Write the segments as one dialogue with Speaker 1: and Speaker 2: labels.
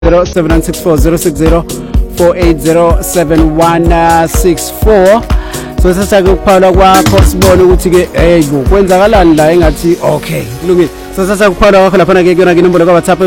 Speaker 1: 07964 06048071164. So sasake ukuphawula kwakho sibone ukuthi ke kwenzakalani la engathi okay kulungile. So sasake ukuphawula kwakho lapha ke kuyona ke inombolo ka WhatsApp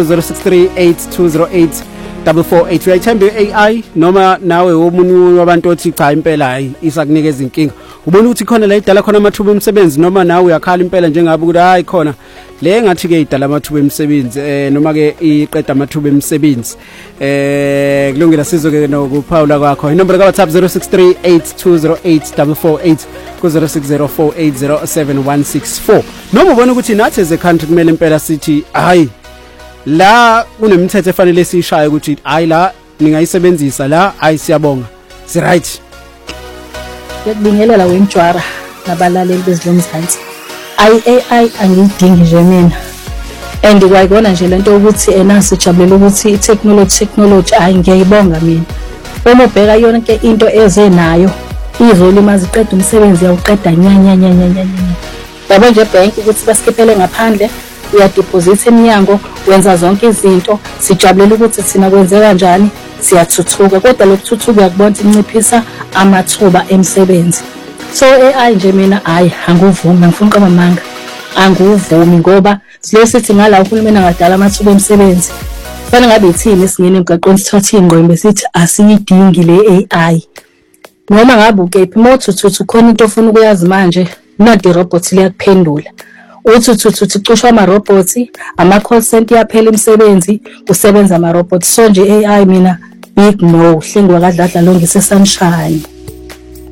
Speaker 1: 0638208448. Uyayithemba AI noma nawe omunye wabantu othi cha impela hayi isakunikeza inkinga? Ubona ukuthi khona la idala khona amathuba omsebenzi noma nawe uyakhala impela njengabe ukuthi hayi khona le ngathi ke idala amathuba emsebenzi noma ke iqeda amathuba emsebenzi kulungile sizo ke nokuphawula kwakho inombolo ka WhatsApp 0638208448 ku 0604807164 noma ubona ukuthi nathi as a country kumele impela sithi hayi la kunemithetho efanele siyishaye ukuthi hayi la ningayisebenzisa la hayi siyabonga si right.
Speaker 2: Ngiyakubingelela wenjwara nabalaleli bezilomzansi. AI angiyidingi nje mina. And kwayibona nje lento ukuthi enasi jabulela ukuthi technology ngiyayibonga mina. Uma ubheka yonke into eze nayo ivele maziqeda umsebenzi yawuqeda nya. Yabo nje bank ukuthi basikhiphele ngaphandle uyadeposit eminyango wenza zonke izinto sijabulela ukuthi sina kwenze kanjani siyathuthuka kodwa lokuthuthuka yakubona incipisa amathuba emsebenzi. So AI nje mina angivumi ngifuna uqaba manga anguvumi ngoba silo sithi ngala uhulumeni angadala amathuba emsebenzi fanele ngabe ithini singene emgaqweni sithatha ingqondo sithi asiyidingi le AI noma ngabe ukephi mothuthu khona into ofuna ukuyazi manje nadi robot liyakuphendula uthuthu cisha ama robots ama call center yaphela imisebenzi kusebenza ama robots so nje AI mina big no hlengwa kadladla longise sunshine.